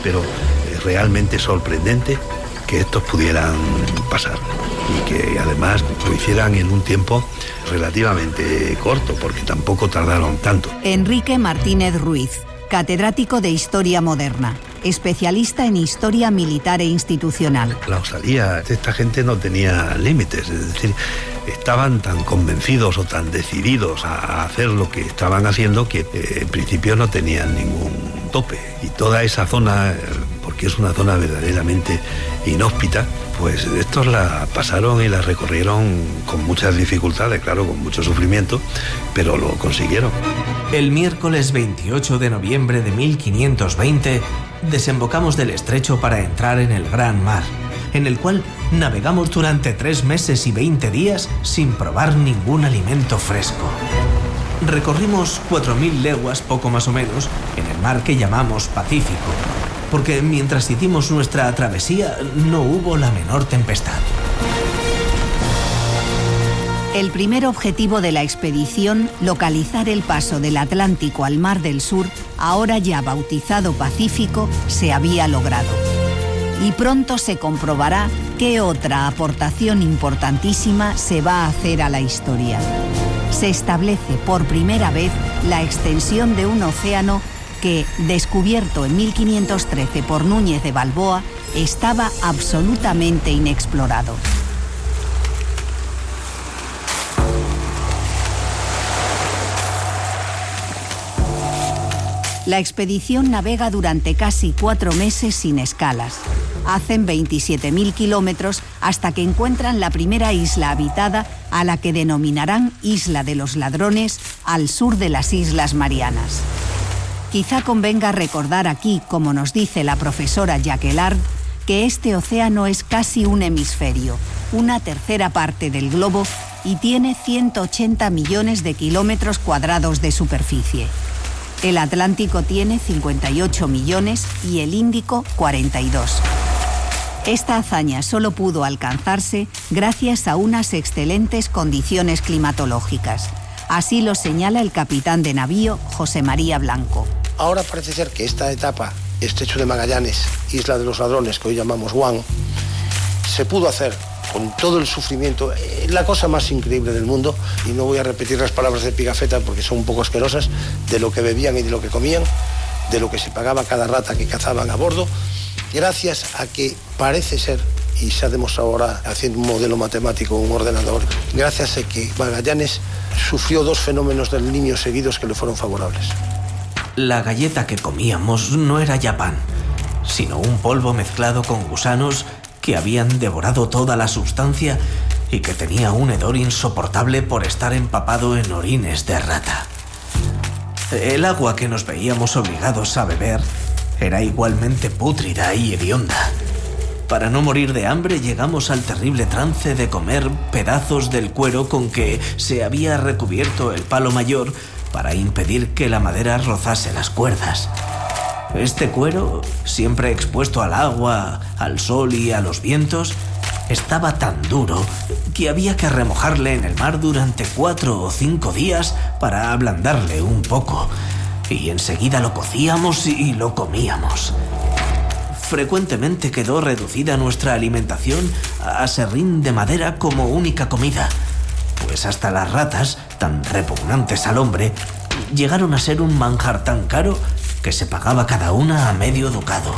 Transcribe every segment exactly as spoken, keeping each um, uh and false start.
pero es realmente sorprendente que estos pudieran pasar y que además lo hicieran en un tiempo relativamente corto, porque tampoco tardaron tanto. Enrique Martínez Ruiz, catedrático de Historia Moderna, especialista en historia militar e institucional. La osadía de esta gente no tenía límites, es decir, estaban tan convencidos o tan decididos a hacer lo que estaban haciendo que eh, en principio no tenían ningún tope. Y toda esa zona, porque es una zona verdaderamente inhóspita, pues estos la pasaron y la recorrieron con muchas dificultades, claro, con mucho sufrimiento, pero lo consiguieron. El miércoles veintiocho de noviembre de mil quinientos veinte desembocamos del estrecho para entrar en el gran mar, en el cual navegamos durante tres meses y veinte días sin probar ningún alimento fresco. Recorrimos cuatro mil leguas, poco más o menos, en el mar que llamamos Pacífico, porque mientras hicimos nuestra travesía no hubo la menor tempestad. El primer objetivo de la expedición, localizar el paso del Atlántico al Mar del Sur, ahora ya bautizado Pacífico, se había logrado. Y pronto se comprobará qué otra aportación importantísima se va a hacer a la historia. Se establece por primera vez la extensión de un océano que, descubierto en mil quinientos trece por Núñez de Balboa, estaba absolutamente inexplorado. La expedición navega durante casi cuatro meses sin escalas. Hacen veintisiete mil kilómetros hasta que encuentran la primera isla habitada, a la que denominarán Isla de los Ladrones, al sur de las Islas Marianas. Quizá convenga recordar aquí, como nos dice la profesora Jacquelard, que este océano es casi un hemisferio, una tercera parte del globo, y tiene ciento ochenta millones de kilómetros cuadrados de superficie. El Atlántico tiene cincuenta y ocho millones y el Índico cuarenta y dos. Esta hazaña solo pudo alcanzarse gracias a unas excelentes condiciones climatológicas. Así lo señala el capitán de navío José María Blanco. Ahora parece ser que esta etapa, Estrecho de Magallanes, Isla de los Ladrones, que hoy llamamos Guam, se pudo hacer con todo el sufrimiento, eh, la cosa más increíble del mundo, y no voy a repetir las palabras de Pigafetta porque son un poco asquerosas, de lo que bebían y de lo que comían, de lo que se pagaba cada rata que cazaban a bordo, gracias a que parece ser, y se ha demostrado ahora haciendo un modelo matemático, un ordenador, gracias a que Magallanes sufrió dos fenómenos del Niño seguidos que le fueron favorables. La galleta que comíamos no era ya pan, sino un polvo mezclado con gusanos que habían devorado toda la sustancia y que tenía un hedor insoportable por estar empapado en orines de rata. El agua que nos veíamos obligados a beber era igualmente pútrida y hedionda. Para no morir de hambre llegamos al terrible trance de comer pedazos del cuero con que se había recubierto el palo mayor para impedir que la madera rozase las cuerdas. Este cuero, siempre expuesto al agua, al sol y a los vientos, estaba tan duro que había que remojarle en el mar durante cuatro o cinco días para ablandarle un poco, y enseguida lo cocíamos y lo comíamos. Frecuentemente quedó reducida nuestra alimentación a serrín de madera como única comida, pues hasta las ratas, tan repugnantes al hombre, llegaron a ser un manjar tan caro que se pagaba cada una a medio ducado.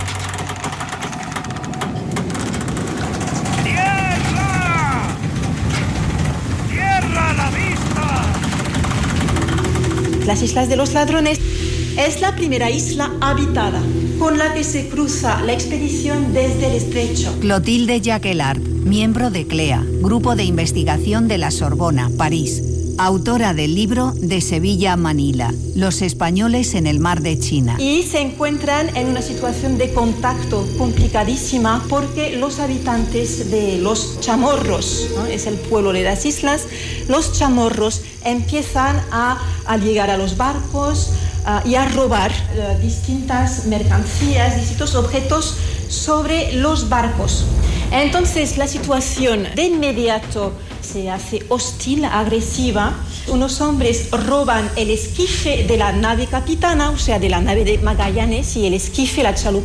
¡Tierra! ¡Tierra a la vista! Las Islas de los Ladrones es la primera isla habitada con la que se cruza la expedición desde el estrecho. Clotilde Jacquelard, miembro de CLEA, Grupo de Investigación de la Sorbona, París. Autora del libro De Sevilla a Manila, los españoles en el mar de China. Y se encuentran en una situación de contacto complicadísima porque los habitantes de los chamorros, ¿no?, es el pueblo de las islas, los chamorros empiezan a, a llegar a los barcos uh, y a robar uh, distintas mercancías, distintos objetos sobre los barcos. Entonces la situación de inmediato se hace hostil, agresiva. Unos hombres roban el esquife de la nave capitana, o sea, de la nave de Magallanes, y el esquife, la chalupa,